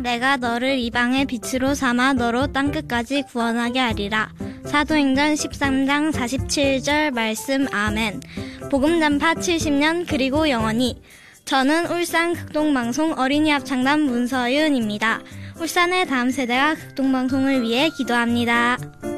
내가 너를 이방의 빛으로 삼아 너로 땅끝까지 구원하게 하리라. 사도행전 13장 47절 말씀. 아멘. 복음 전파 70년 그리고 영원히. 저는 울산 극동방송 어린이 합창단 문서윤입니다. 울산의 다음 세대가 극동방송을 위해 기도합니다.